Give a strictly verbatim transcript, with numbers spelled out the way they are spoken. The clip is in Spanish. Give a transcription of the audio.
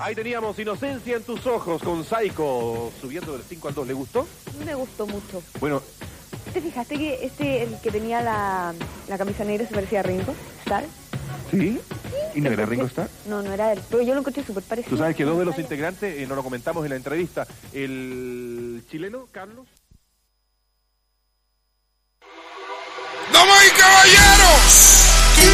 Ahí teníamos Inocencia en tus ojos con Psycho subiendo del cinco al dos. ¿Le gustó? Me gustó mucho. Bueno. ¿Te fijaste que este, el que tenía la, la camisa negra se parecía a Ringo Starr? ¿Sí? ¿Y no era Ringo Starr? No, no era él, pero yo lo encontré súper parecido. Tú sabes que dos de los integrantes, eh, no lo comentamos en la entrevista, el chileno, Carlos. ¡Damas y caballeros!